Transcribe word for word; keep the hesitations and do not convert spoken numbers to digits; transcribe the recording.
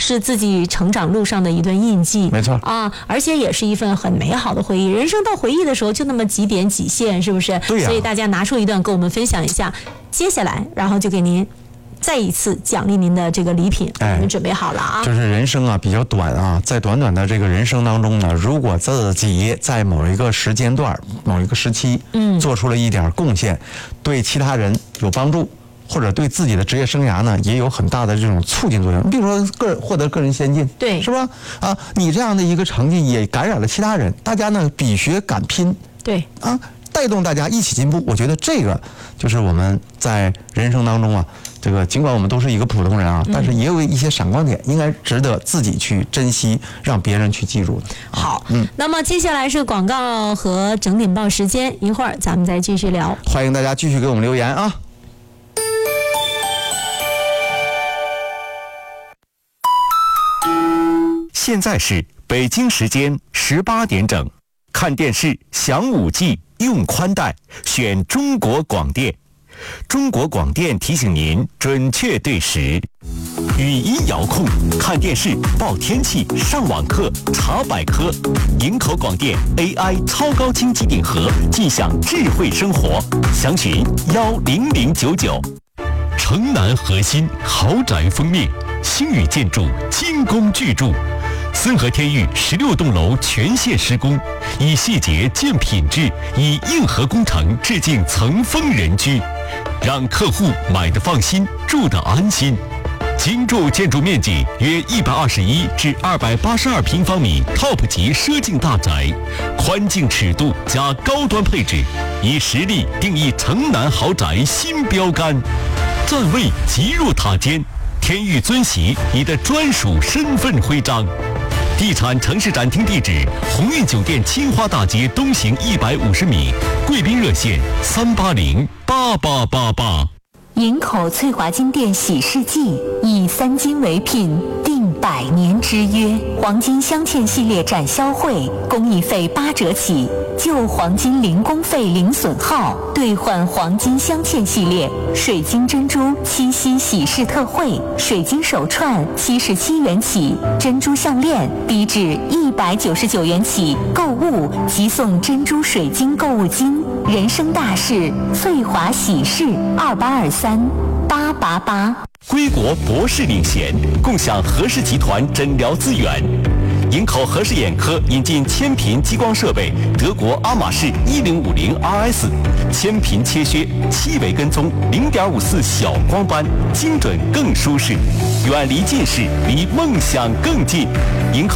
是自己成长路上的一段印记， 没错啊，而且也是一份很美好的回忆。人生到回忆的时候就那么几点几线，是不是？ 对呀、 所以大家拿出一段跟我们分享一下，接下来然后就给您再一次奖励您的这个礼品， 哎， 我们准备好了啊。 就是人生啊比较短啊，在短短的这个人生当中呢，如果自己在某一个时间段、某一个时期，嗯，做出了一点贡献，对其他人有帮助，或者对自己的职业生涯呢也有很大的这种促进作用。比如说个人获得个人先进， 对， 是吧？啊，你这样的一个成绩也感染了其他人，大家呢比学敢拼， 对， 啊，带动大家一起进步。我觉得这个就是我们在人生当中啊。这个尽管我们都是一个普通人啊，但是也有一些闪光点，应该值得自己去珍惜，让别人去记住的。 好，嗯，那么接下来是广告和整点报时间，一会儿咱们再继续聊。 欢迎大家继续给我们留言啊！ 现在是北京时间十八点整，看电视享五 G 用宽带，选中国广电。中国广电提醒您准确对时。语音遥控，看电视、报天气、上网课、查百科。营口广电 A I 超高清机顶盒，尽享智慧生活。详询幺零零九九。城南核心豪宅封面，星宇建筑精工巨筑。森和天域十六栋楼全线施工，以细节见品质，以硬核工程致敬层峰人居，让客户买得放心，住得安心。精筑建筑面积约一百二十一至二百八十二平方米 ，Top 级奢境大宅，宽净尺度加高端配置，以实力定义城南豪宅新标杆，站位极入塔尖。天域尊玺你的专属身份徽章。地产城市展厅地址：鸿运酒店青花大街东行一百五十米，贵宾热线三八零八八八八。 营口翠华金店喜事记，以三金为聘，订百年之约。黄金镶嵌系列展销会，工艺费八折起，旧黄金零工费零损耗，兑换黄金镶嵌系列。水晶珍珠七夕喜事特惠，水晶手串七十七元起，珍珠项链低至一百九十九元起，购物即送珍珠水晶购物金。人生大事，翠华喜事，二八二三八八八。 归国博士领衔，共享和氏集团诊疗资源。营口和氏眼科引进千频激光设备，德国阿玛仕一零五零 R S， 千频切削，七维跟踪，零点五四小光斑，精准更舒适，远离近视，离梦想更近。营口